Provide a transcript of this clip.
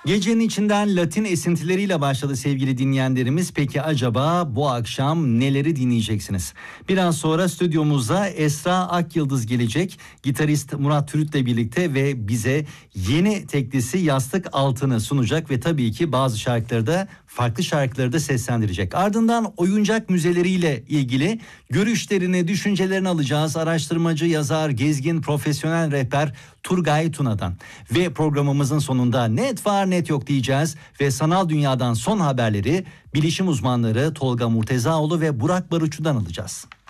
Gecenin içinden Latin esintileriyle başladı sevgili dinleyenlerimiz. Peki acaba bu akşam neleri dinleyeceksiniz? Biraz sonra stüdyomuzda Esra Akyıldız gelecek. Gitarist Murat Türüt'le birlikte ve bize yeni teklisi Yastık Altını sunacak ve tabii ki bazı şarkıları da farklı şarkıları da seslendirecek. Ardından oyuncak müzeleriyle ilgili görüşlerini, düşüncelerini alacağız. Araştırmacı, yazar, gezgin, profesyonel rehber Turgay Tuna'dan. Ve programımızın sonunda net var net yok diyeceğiz ve sanal dünyadan son haberleri bilişim uzmanları Tolga Murtezaoğlu ve Burak Baruçu'dan alacağız.